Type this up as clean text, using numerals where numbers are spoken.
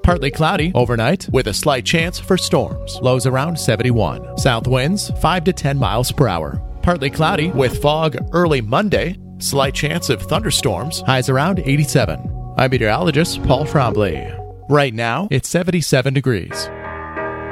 Partly cloudy overnight with a slight chance for storms. Lows around 71. South winds 5 to 10 miles per hour. Partly cloudy with fog early Monday. Slight chance of thunderstorms. Highs around 87. I'm meteorologist Paul Trombley. Right now, it's 77 degrees.